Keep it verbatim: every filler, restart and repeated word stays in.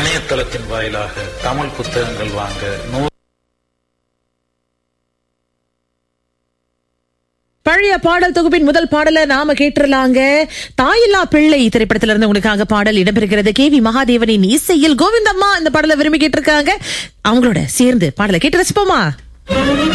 இணையதளத்தின் வாயிலாக தமிழ் புத்தகங்கள் வாங்க நூறு பழைய பாடல் தொகுப்பின் முதல் பாடல நாம கேட்டுலாங்க. தாயில்லா பிள்ளை திரைப்படத்தில இருந்து உங்களுக்காக பாடல் இடம்பெறுகிறது. கே வி மகாதேவனின் இசையில் கோவிந்தம்மா இந்த பாடலை விரும்பி கேட்டிருக்காங்க. அவங்களோட சேர்ந்து பாடலை கேட்டு ரசிப்போமா?